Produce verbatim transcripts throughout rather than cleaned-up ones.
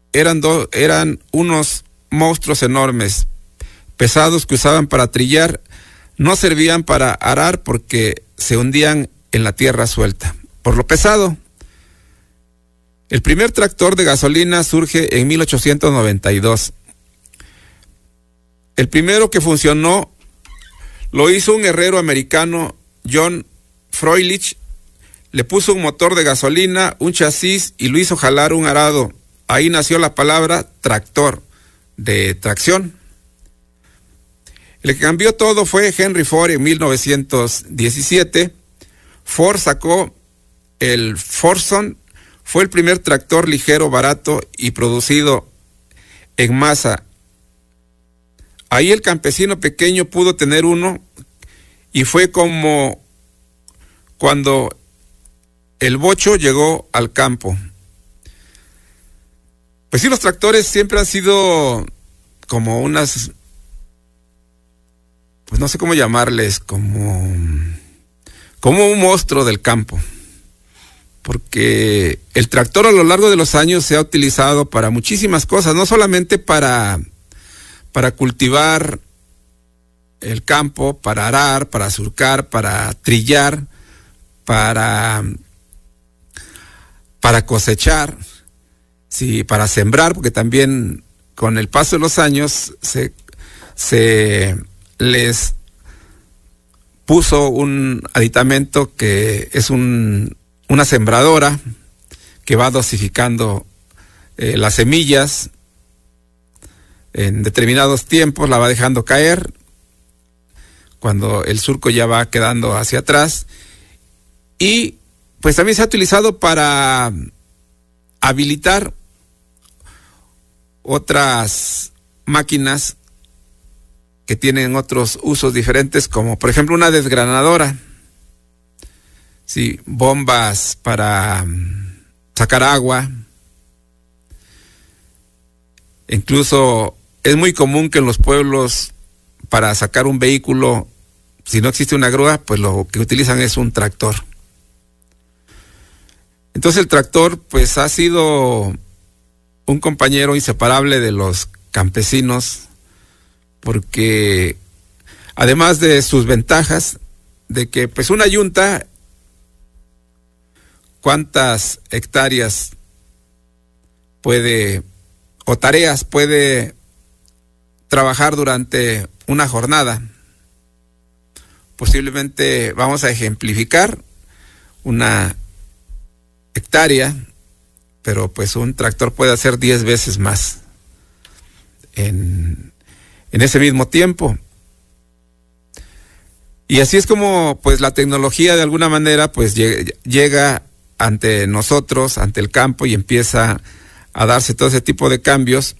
eran, do, eran unos monstruos enormes, pesados, que usaban para trillar. No servían para arar porque se hundían en la tierra suelta, por lo pesado. El primer tractor de gasolina surge en mil ochocientos noventa y dos. El primero que funcionó lo hizo un herrero americano, John Froelich. Le puso un motor de gasolina, un chasis y lo hizo jalar un arado. Ahí nació la palabra tractor, de tracción. El que cambió todo fue Henry Ford en mil novecientos diecisiete. Ford sacó el Fordson, fue el primer tractor ligero, barato y producido en masa. Ahí el campesino pequeño pudo tener uno y fue como cuando el bocho llegó al campo. Pues sí, los tractores siempre han sido como unas, pues no sé cómo llamarles, como, como un monstruo del campo. Porque el tractor a lo largo de los años se ha utilizado para muchísimas cosas, no solamente para, para cultivar el campo, para arar, para surcar, para trillar, para, para cosechar, sí, para sembrar, porque también con el paso de los años se, se les puso un aditamento que es un, una sembradora que va dosificando eh, las semillas en determinados tiempos, la va dejando caer cuando el surco ya va quedando hacia atrás. Y pues también se ha utilizado para habilitar otras máquinas que tienen otros usos diferentes, como por ejemplo una desgranadora, sí, bombas para sacar agua. Incluso es muy común que en los pueblos, para sacar un vehículo, si no existe una grúa, pues lo que utilizan es un tractor. Entonces el tractor pues ha sido un compañero inseparable de los campesinos, porque además de sus ventajas, de que pues una yunta, ¿cuántas hectáreas puede, o tareas puede trabajar durante una jornada? Posiblemente vamos a ejemplificar una hectárea, pero pues un tractor puede hacer diez veces más en, en ese mismo tiempo. Y así es como pues la tecnología de alguna manera pues llega ante nosotros, ante el campo, y empieza a darse todo ese tipo de cambios.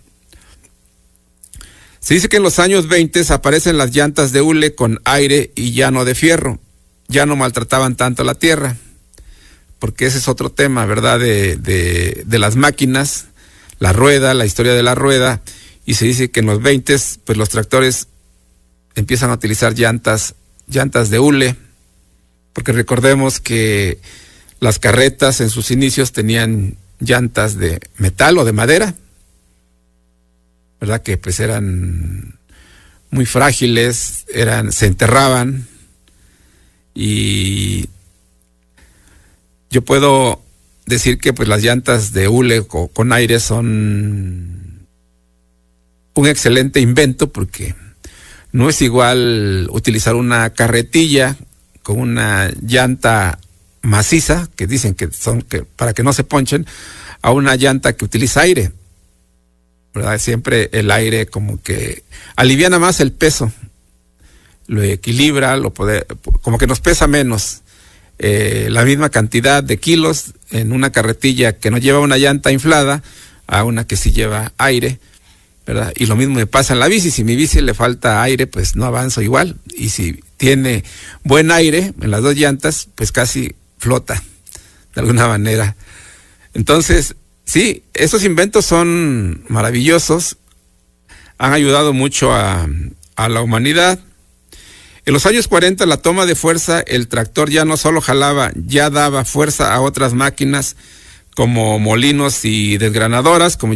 Se dice que en los años veinte aparecen las llantas de hule con aire y ya no de fierro. Ya no maltrataban tanto la tierra, porque ese es otro tema, ¿verdad? De, de, de las máquinas, la rueda, la historia de la rueda. Y se dice que en los veinte, pues los tractores empiezan a utilizar llantas, llantas de hule, porque recordemos que las carretas en sus inicios tenían llantas de metal o de madera, ¿verdad? Que pues eran muy frágiles, eran, se enterraban, y yo puedo decir que pues las llantas de hule o con aire son un excelente invento, porque no es igual utilizar una carretilla con una llanta maciza, que dicen que son que para que no se ponchen, a una llanta que utiliza aire, ¿verdad? Siempre el aire como que aliviana más el peso, lo equilibra, lo puede, como que nos pesa menos. Eh, la misma cantidad de kilos en una carretilla que no lleva una llanta inflada a una que sí lleva aire, ¿verdad? Y lo mismo me pasa en la bici. Si mi bici le falta aire, pues no avanzo igual, y si tiene buen aire en las dos llantas, pues casi flota de alguna manera. Entonces, sí, estos inventos son maravillosos, han ayudado mucho a, a la humanidad. En los años cuarenta, la toma de fuerza, el tractor ya no solo jalaba, ya daba fuerza a otras máquinas como molinos y desgranadoras, como